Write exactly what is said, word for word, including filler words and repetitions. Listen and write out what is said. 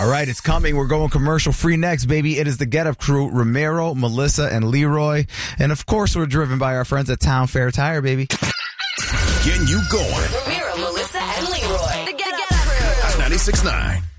All right, it's coming. We're going commercial free next, baby. It is the Get Up Crew, Ramiro, Melissa, and Leroy. And, of course, we're driven by our friends at Town Fair Tire, baby. Getting you going. Ramiro, Melissa, and Leroy. The Get Up Crew. ninety-six point nine.